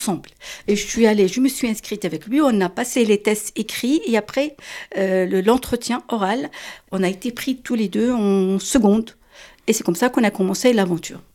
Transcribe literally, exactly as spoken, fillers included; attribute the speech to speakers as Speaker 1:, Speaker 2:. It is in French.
Speaker 1: ensemble. Et je suis allée, je me suis inscrite avec lui, on a passé les tests écrits et après euh, le, l'entretien oral, on a été pris tous les deux en seconde. Et c'est comme ça qu'on a commencé l'aventure.